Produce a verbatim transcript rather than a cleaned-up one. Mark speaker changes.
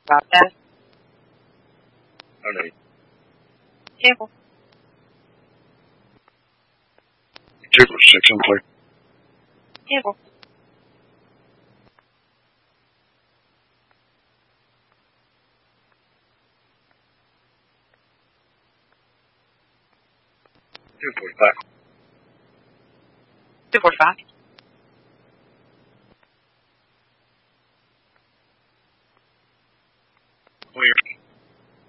Speaker 1: Broadcast.
Speaker 2: Oh, no.
Speaker 1: Table.
Speaker 2: Table six on play.
Speaker 1: Table.
Speaker 2: Two forty-five.
Speaker 1: Two forty-five.